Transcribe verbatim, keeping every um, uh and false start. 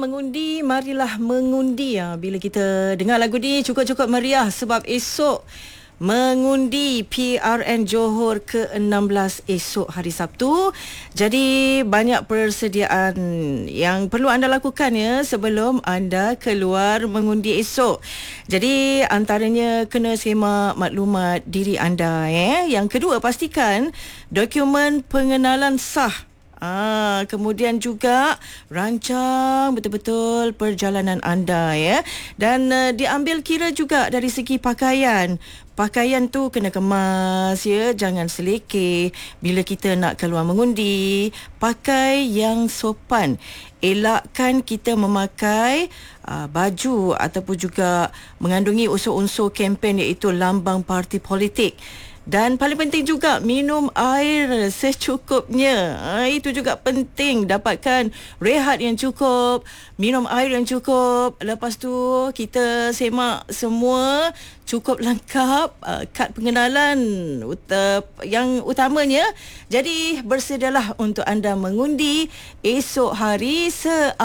Mengundi, marilah mengundi ya. Bila kita dengar lagu ni cukup-cukup meriah sebab esok mengundi P R N Johor ke enam belas esok hari Sabtu. Jadi banyak persediaan yang perlu anda lakukan ya sebelum anda keluar mengundi esok. Jadi antaranya kena semak maklumat diri anda ya. Yang kedua, pastikan dokumen pengenalan sah. Ah, kemudian juga rancang betul-betul perjalanan anda ya. Dan uh, diambil kira juga dari segi pakaian. Pakaian tu kena kemas ya, jangan selekeh bila kita nak keluar mengundi. Pakai yang sopan. Elakkan kita memakai uh, baju ataupun juga mengandungi unsur-unsur kempen iaitu lambang parti politik. Dan paling penting juga minum air secukupnya. Ha, itu juga penting. Dapatkan rehat yang cukup, minum air yang cukup. Lepas tu kita semak semua cukup lengkap, uh, kad pengenalan ut- yang utamanya. Jadi bersedialah untuk anda mengundi esok hari se